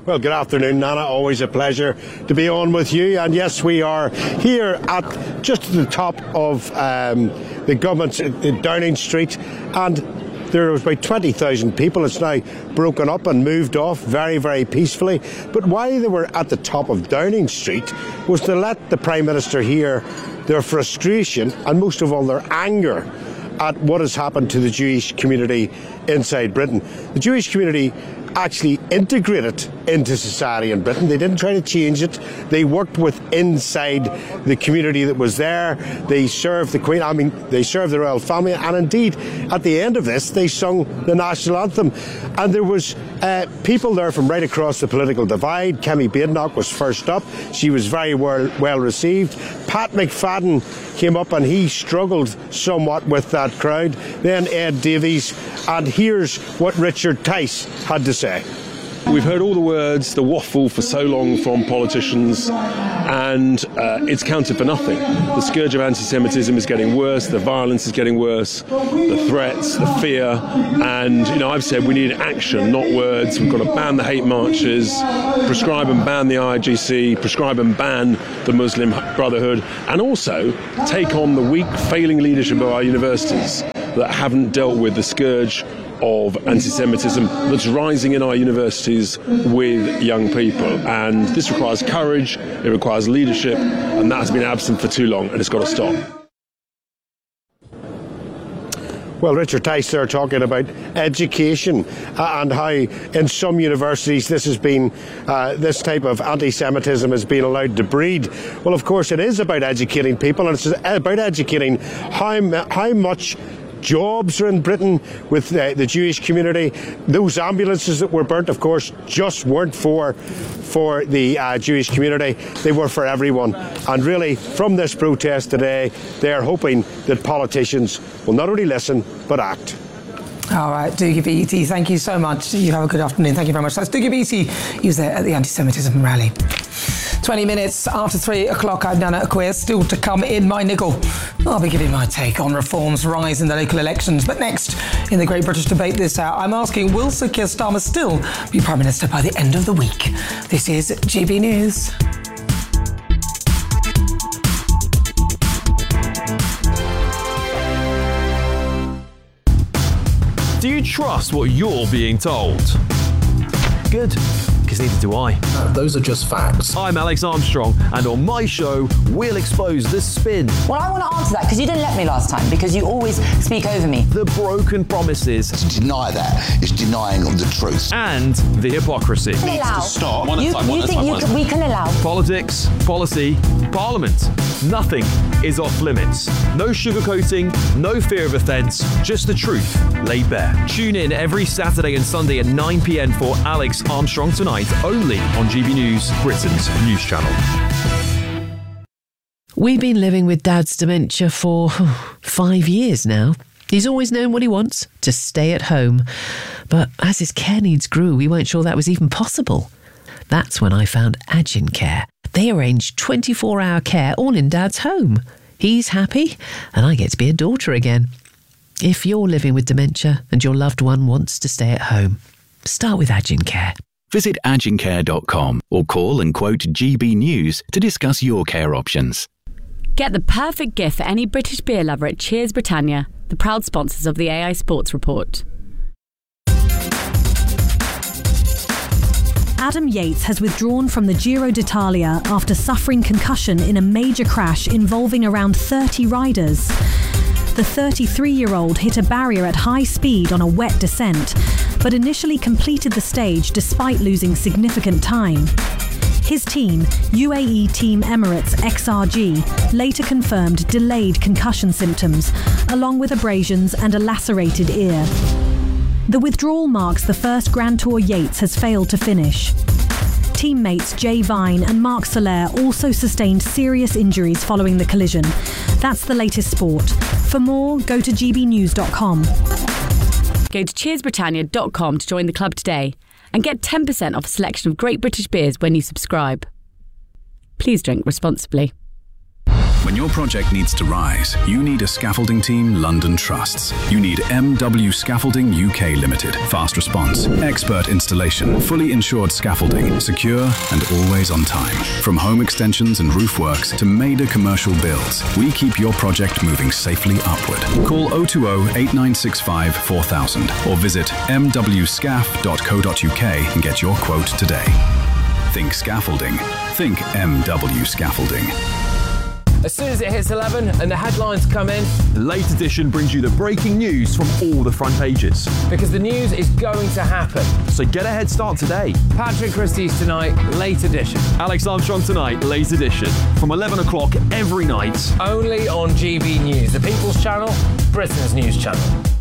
S13: Well, good afternoon, Nana. Always a pleasure to be on with you. And yes, we are here at just at the top of um, the government's in Downing Street, and there was about twenty thousand people. It's now broken up and moved off very, very peacefully. But why they were at the top of Downing Street was to let the Prime Minister hear their frustration and most of all their anger at what has happened to the Jewish community inside Britain. The Jewish community actually integrated into society in Britain. They didn't try to change it. They worked with inside the community that was there. They served the Queen, I mean, they served the royal family, and indeed, at the end of this, they sung the national anthem. And there was uh, people there from right across the political divide. Kemi Badenoch was first up. She was very well, well received. Pat McFadden came up and he struggled somewhat with that crowd. Then Ed Davies, and here's what Richard Tice had to say.
S14: We've heard all the words, the waffle for so long from politicians, and uh, it's counted for nothing. The scourge of anti-Semitism is getting worse, the violence is getting worse, the threats, the fear, and, you know, I've said we need action, not words. We've got to ban the hate marches, prescribe and ban the I G C, prescribe and ban the Muslim Brotherhood, and also take on the weak, failing leadership of our universities that haven't dealt with the scourge of anti-Semitism that's rising in our universities with young people. And this requires courage, it requires leadership, and that has been absent for too long, and it's got to stop.
S13: Well, Richard Tice there talking about education uh, and how in some universities this has been, uh, this type of anti-Semitism has been allowed to breed. Well, of course, it is about educating people, and it's about educating how, how much jobs are in Britain with uh, the Jewish community. Those ambulances that were burnt, of course, just weren't for for the uh, Jewish community. They were for everyone. And really, from this protest today, they are hoping that politicians will not only listen, but act.
S21: All right, Dougie Beattie, thank you so much. You have a good afternoon. Thank you very much. That's Dougie Beattie. He was there at the anti-Semitism rally. twenty minutes after three o'clock, I'm Nana Acquia. Still to come in my nickel, I'll be giving my take on reform's rise in the local elections. But next, in the Great British Debate this hour, I'm asking, will Sir Keir Starmer still be Prime Minister by the end of the week? This is G B News.
S15: Do you trust what you're being told? Good, because neither do I.
S18: Uh, those are just facts.
S15: I'm Alex Armstrong, and on my show, we'll expose the spin.
S25: Well, I want to answer that, because you didn't let me last time, because you always speak over me.
S15: The broken promises.
S26: To deny that is denying the truth.
S15: And the hypocrisy.
S25: Needs to
S26: stop.
S25: You, you think you can, we can allow?
S15: Politics, policy, parliament. Nothing is off limits. No sugarcoating, no fear of offence, just the truth laid bare. Tune in every Saturday and Sunday at nine p.m. for Alex Armstrong Tonight, only on G B News, Britain's news channel.
S27: We've been living with Dad's dementia for oh, five years now. He's always known what he wants, to stay at home. But as his care needs grew, we weren't sure that was even possible. That's when I found Agincare. They arrange twenty-four hour care all in Dad's home. He's happy, and I get to be a daughter again. If you're living with dementia and your loved one wants to stay at home, start with Agincare.
S28: Visit agincare dot com or call and quote G B News to discuss your care options.
S29: Get the perfect gift for any British beer lover at Cheers Britannia, the proud sponsors of the A I Sports Report.
S30: Adam Yates has withdrawn from the Giro d'Italia after suffering concussion in a major crash involving around thirty riders. The thirty-three-year-old hit a barrier at high speed on a wet descent, but initially completed the stage despite losing significant time. His team, U A E Team Emirates X R G, later confirmed delayed concussion symptoms, along with abrasions and a lacerated ear. The withdrawal marks the first Grand Tour Yates has failed to finish. Teammates Jay Vine and Marc Soler also sustained serious injuries following the collision. That's the latest sport. For more, go to g b news dot com.
S29: Go to cheers britannia dot com to join the club today and get ten percent off a selection of great British beers when you subscribe. Please drink responsibly.
S1: When your project needs to rise, you need a scaffolding team London trusts. You need M W Scaffolding U K Limited. Fast response, expert installation, fully insured scaffolding, secure and always on time. From home extensions and roof works to major commercial builds, we keep your project moving safely upward. Call oh two oh, eight nine six five, four thousand or visit m w scaff dot co dot u k and get your quote today. Think scaffolding. Think M W Scaffolding.
S2: As soon as it hits eleven and the headlines come in,
S15: Late Edition brings you the breaking news from all the front pages.
S2: because the news is going to happen.
S15: So get a head start today.
S2: Patrick Christie's tonight, Late Edition.
S15: Alex Armstrong tonight, Late Edition. From eleven o'clock every night.
S2: Only on G B News, the People's Channel, Britain's news channel.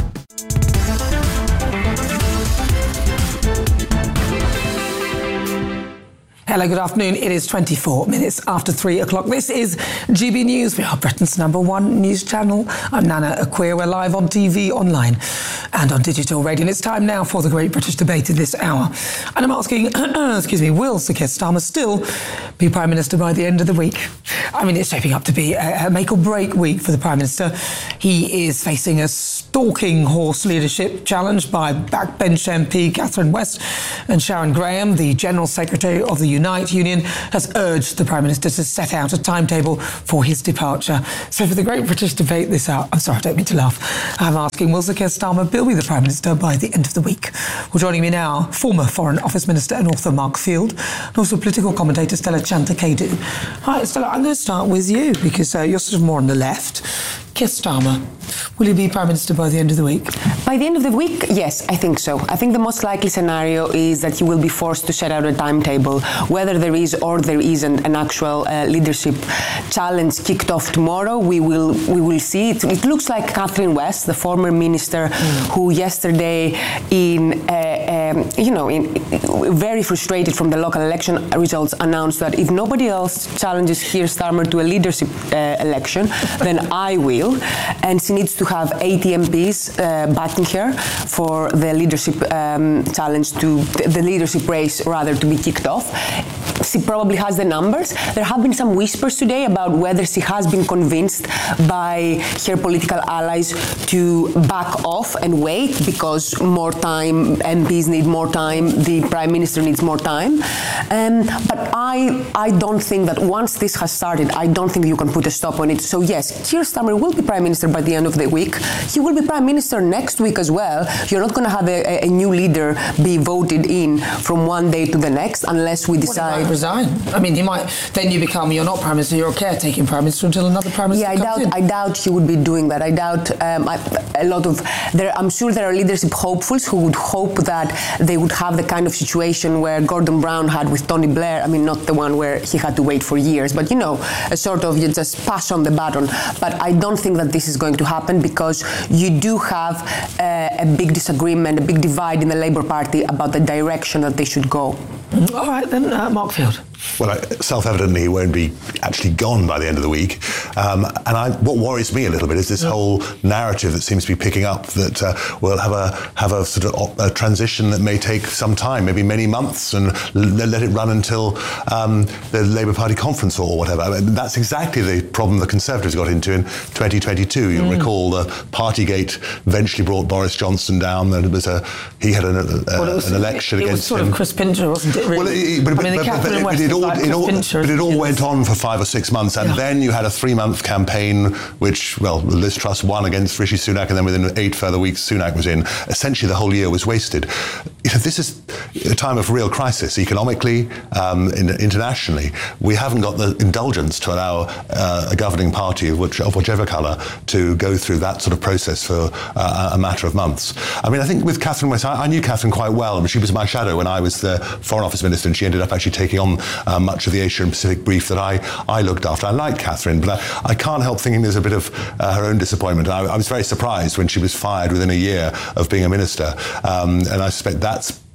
S21: Hello, good afternoon. It is twenty-four minutes after three o'clock. This is G B News. We are Britain's number one news channel. I'm Nana Aquia. We're live on T V, online and on digital radio. And it's time now for the Great British Debate in this hour. And I'm asking, excuse me, will Sir Keir Starmer still be Prime Minister by the end of the week? I mean, it's shaping up to be a, a make or break week for the Prime Minister. He is facing a stalking horse leadership challenge by backbench M P Catherine West, and Sharon Graham, the General Secretary of the Unite Union, has urged the Prime Minister to set out a timetable for his departure. So for the Great British Debate this hour, I'm sorry, I don't mean to laugh, I'm asking, will Sir Keir Starmer will be the Prime Minister by the end of the week? Well, joining me now, former Foreign Office Minister and author Mark Field, and also political commentator Stella Chantakadu. Hi, Stella, I'm going to start with you, because uh, you're sort of more on the left. Keir Starmer, will he be Prime Minister by the end of the week?
S4: By the end of the week, yes, I think so. I think the most likely scenario is that he will be forced to set out a timetable, whether there is or there isn't an actual uh, leadership challenge kicked off tomorrow. We will we will see. It, it looks like Catherine West, the former minister, mm. who yesterday, in uh, um, you know, in, very frustrated from the local election results, announced that if nobody else challenges Keir Starmer to a leadership uh, election, then I will. And she needs to have eighty M Ps uh, backing her for the leadership um, challenge to the leadership race rather to be kicked off. She probably has the numbers. There have been some whispers today about whether she has been convinced by her political allies to back off and wait because more time, M Ps need more time, the Prime Minister needs more time. Um, but I, I don't think that once this has started, I don't think you can put a stop on it. So yes, Keir Starmer will be Prime Minister by the end of the week. He will be Prime Minister next week as well. You're not going to have a, a new leader be voted in from one day to the next unless we decide...
S21: resign. I mean, he might, then you become, you're not Prime Minister, you're a caretaking Prime Minister until another Prime Minister
S4: yeah, I
S21: comes
S4: doubt,
S21: in.
S4: I doubt he would be doing that. I doubt um, I, a lot of, there, I'm sure there are leadership hopefuls who would hope that they would have the kind of situation where Gordon Brown had with Tony Blair. I mean, not the one where he had to wait for years, but you know, a sort of, you just pass on the baton. But I don't think that this is going to happen because you do have uh, a big disagreement, a big divide in the Labour Party about the direction that they should go.
S21: All right, then, uh, Mark Field.
S8: Well, self-evidently, he won't be actually gone by the end of the week. Um, and I, what worries me a little bit is this yeah. whole narrative that seems to be picking up that uh, we'll have a have a sort of a transition that may take some time, maybe many months, and l- let it run until um, the Labour Party conference or whatever. I mean, that's exactly the problem the Conservatives got into in twenty twenty-two. You mm. recall the Partygate eventually brought Boris Johnson down. There was a he had an, a,
S21: well, was,
S8: an election
S21: it, it
S8: against
S21: was sort
S8: him.
S21: of Chris Pincher, wasn't it? Really?
S8: Well, it, but,
S21: I mean,
S8: but,
S21: the
S8: but,
S21: Catherine
S8: but,
S21: West
S8: but it all,
S21: like
S8: it all,
S21: Pincher,
S8: but it all went on for five or six months, and yeah. then you had a three-month campaign, which, well, Liz Truss won against Rishi Sunak, and then within eight further weeks, Sunak was in. Essentially, the whole year was wasted. You know, this is a time of real crisis, economically, um, in, internationally. We haven't got the indulgence to allow uh, a governing party of, which, of whichever colour to go through that sort of process for uh, a matter of months. I mean, I think with Catherine West, I, I knew Catherine quite well. I mean, she was my shadow when I was the Foreign Office Minister, and she ended up actually taking on uh, much of the Asia and Pacific brief that I, I looked after. I like Catherine, but I, I can't help thinking there's a bit of uh, her own disappointment. I, I was very surprised when she was fired within a year of being a minister, um, and I suspect that's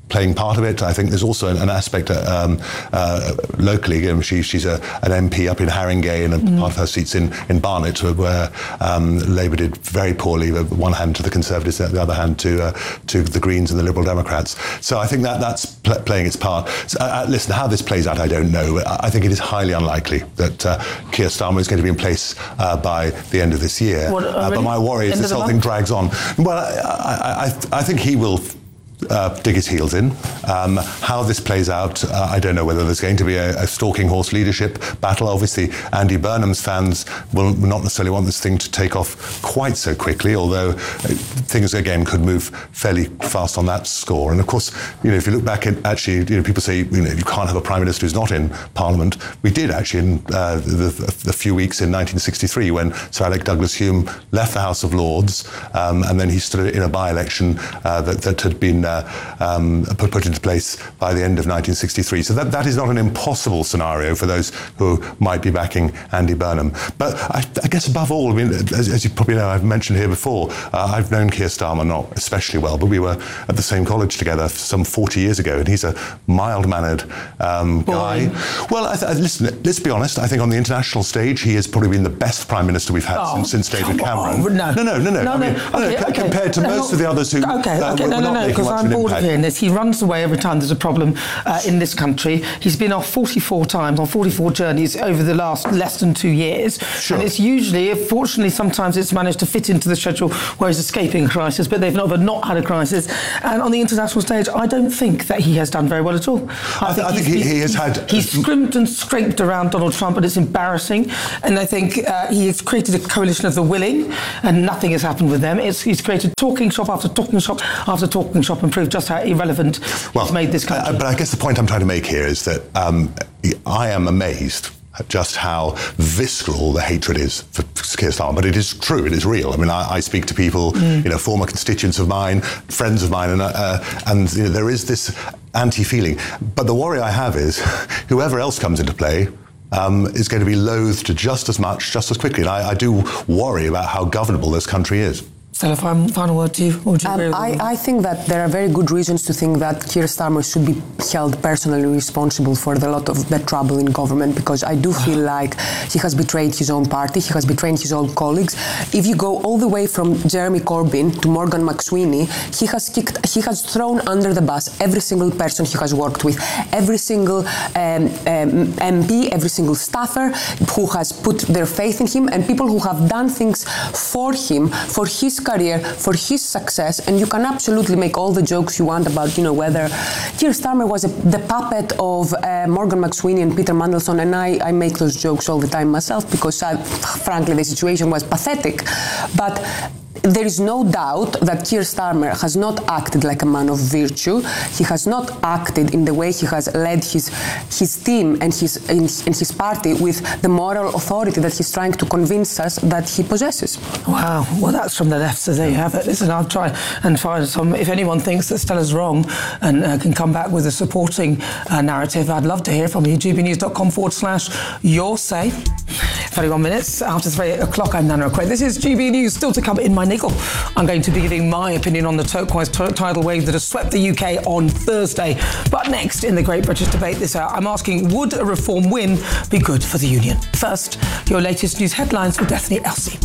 S8: playing part of it. I think there's also an, an aspect um, uh, locally. Um, she, she's a, an M P up in Haringey, and a mm. part of her seats in, in Barnet, where um, Labour did very poorly. One hand to the Conservatives, the other hand to uh, to the Greens and the Liberal Democrats. So I think that that's pl- playing its part. So, uh, listen, how this plays out, I don't know. I think it is highly unlikely that uh, Keir Starmer is going to be in place uh, by the end of this year. What, uh, uh, but my worry is this whole thing drags on. Well, I, I, I think he will Uh, dig his heels in. Um, how this plays out, uh, I don't know whether there's going to be a, a stalking horse leadership battle. Obviously, Andy Burnham's fans will not necessarily want this thing to take off quite so quickly, although uh, things, again, could move fairly fast on that score. And, of course, you know, if you look back at, actually, you know, people say, you know, you can't have a Prime Minister who's not in Parliament. We did, actually, in uh, the, the, the few weeks in nineteen sixty-three when Sir Alec Douglas-Home left the House of Lords, um, and then he stood in a by-election uh, that, that had been Uh, um, put, put into place by the end of nineteen sixty-three. So that, that is not an impossible scenario for those who might be backing Andy Burnham. But I, I guess above all, I mean, as, as you probably know, I've mentioned here before, uh, I've known Keir Starmer not especially well, but we were at the same college together some forty years ago, and he's a mild-mannered um, guy. Well, I th- listen, let's be honest, I think on the international stage, he has probably been the best Prime Minister we've had oh, since, since David Cameron.
S21: On, no.
S8: no, no, no, no.
S21: no,
S8: I mean,
S21: no. Okay,
S8: no,
S21: okay.
S8: Compared to
S21: no,
S8: most of the others who
S21: okay,
S8: uh,
S21: okay,
S8: were,
S21: no,
S8: were
S21: no,
S8: not
S21: no, because I'm bored of hearing this. He runs away every time there's a problem uh, in this country. He's been off forty-four times on forty-four journeys over the last less than two years. Sure. And it's usually, fortunately, sometimes it's managed to fit into the schedule where he's escaping a crisis, but they've never not had a crisis. And on the international stage, I don't think that he has done very well at all. I,
S8: I think, I think he, he has had...
S21: He's scrimped and scraped around Donald Trump, and it's embarrassing. And I think uh, he has created a coalition of the willing, and nothing has happened with them. It's, he's created talking shop after talking shop after talking shop and proved just how irrelevant well, he's made this country.
S8: Uh, but I guess the point I'm trying to make here is that um, I am amazed at just how visceral the hatred is for Keir Starmer. But it is true, it is real. I mean, I, I speak to people, mm. you know, former constituents of mine, friends of mine, and, uh, and you know, there is this anti-feeling. But the worry I have is whoever else comes into play um, is going to be loathed just as much, just as quickly. And I, I do worry about how governable this country is.
S21: Stella, final word to you. Or do you
S4: um, I, I think that there are very good reasons to think that Keir Starmer should be held personally responsible for the lot of the trouble in government, because I do feel like he has betrayed his own party, he has betrayed his own colleagues. If you go all the way from Jeremy Corbyn to Morgan McSweeney, he has kicked, he has thrown under the bus every single person he has worked with, every single um, um, M P, every single staffer who has put their faith in him, and people who have done things for him, for his career, for his success. And you can absolutely make all the jokes you want about, you know, whether Keir Starmer was a, the puppet of uh, Morgan McSweeney and Peter Mandelson, and I, I make those jokes all the time myself, because I, frankly the situation was pathetic. But there is no doubt that Keir Starmer has not acted like a man of virtue. He has not acted in the way he has led his his team and his and his party with the moral authority that he's trying to convince us that he possesses.
S21: Wow, well, that's from the left, so there you have it. Listen, I'll try and find some. If anyone thinks that Stella's wrong and uh, can come back with a supporting uh, narrative, I'd love to hear from you. gbnews.com forward slash your say. thirty-one minutes after three o'clock, I'm Nana O'Quay. This is G B News. Still to come in my niggle, I'm going to be giving my opinion on the turquoise t- tidal wave that has swept the U K on Thursday. But next, in the Great British Debate this hour, I'm asking, would a reform win be good for the Union? First, your latest news headlines with Bethany Elsey.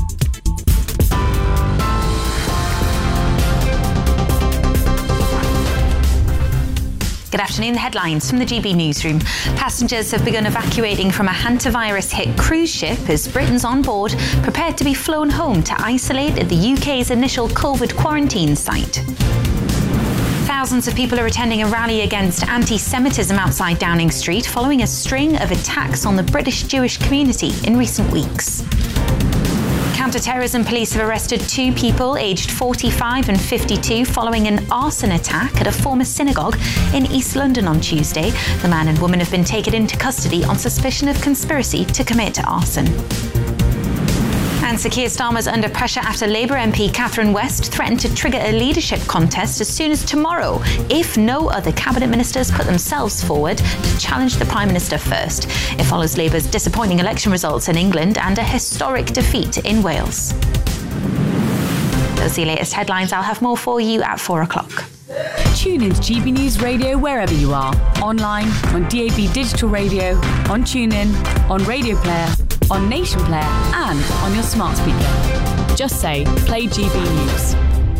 S9: Good afternoon. The headlines from the G B Newsroom. Passengers have begun evacuating from a hantavirus-hit cruise ship as Britons on board prepared to be flown home to isolate at the U K's initial COVID quarantine site. Thousands of people are attending a rally against anti-Semitism outside Downing Street following a string of attacks on the British Jewish community in recent weeks. Counter-terrorism police have arrested two people aged forty-five and fifty-two following an arson attack at a former synagogue in East London on Tuesday. The man and woman have been taken into custody on suspicion of conspiracy to commit arson. And Sir Keir Starmer's under pressure after Labour M P Catherine West threatened to trigger a leadership contest as soon as tomorrow if no other cabinet ministers put themselves forward to challenge the Prime Minister first. It follows Labour's disappointing election results in England and a historic defeat in Wales. Those are the latest headlines. I'll have more for you at four o'clock.
S29: Tune in to G B News Radio wherever you are. Online, on D A B Digital Radio, on TuneIn, on Radio Player, on Nation Player, and on your smart speaker. Just say, play G B News.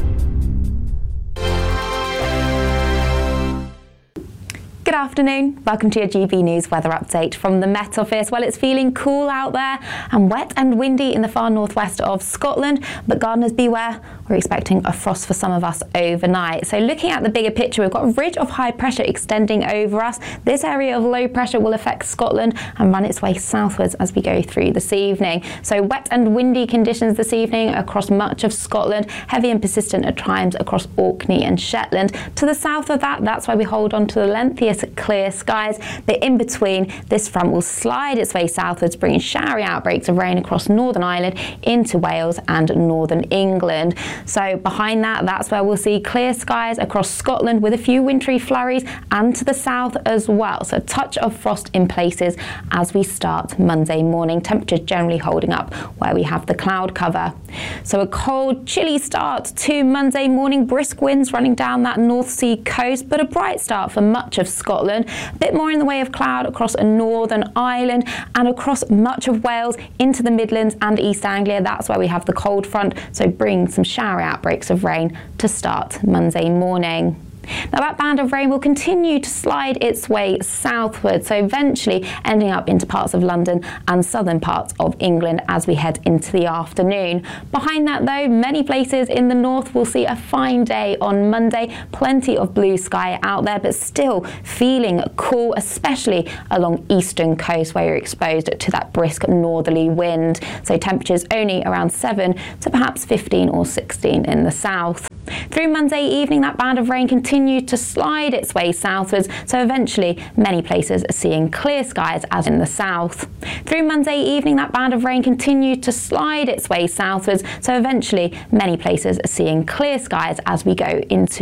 S9: Good afternoon. Welcome to your G B News weather update from the Met Office. Well, it's feeling cool out there and wet and windy in the far northwest of Scotland, but gardeners beware. We're expecting a frost for some of us overnight. So looking at the bigger picture, we've got a ridge of high pressure extending over us. This area of low pressure will affect Scotland and run its way southwards as we go through this evening. So wet and windy conditions this evening across much of Scotland, heavy and persistent at times across Orkney and Shetland. To the south of that, that's why we hold on to the lengthiest clear skies, but in between, this front will slide its way southwards, bringing showery outbreaks of rain across Northern Ireland into Wales and Northern England. So behind that, that's where we'll see clear skies across Scotland with a few wintry flurries, and to the south as well. So a touch of frost in places as we start Monday morning. Temperatures generally holding up where we have the cloud cover. So a cold, chilly start to Monday morning, brisk winds running down that North Sea coast, but a bright start for much of Scotland. A bit more in the way of cloud across Northern Ireland and across much of Wales into the Midlands and East Anglia. That's where we have the cold front, so bring some showery outbreaks of rain to start Monday morning. Now that band of rain will continue to slide its way southward, so eventually ending up into parts of London and southern parts of England as we head into the afternoon. Behind that though, many places in the north will see a fine day on Monday. Plenty of blue sky out there, but still feeling cool, especially along eastern coast where you're exposed to that brisk northerly wind. So temperatures only around seven to perhaps fifteen or sixteen in the south. Through Monday evening, that band of rain continued to slide its way southwards, so eventually many places are seeing clear skies as in the south. Through Monday evening, that band of rain continued to slide its way southwards, so eventually many places are seeing clear skies as we go into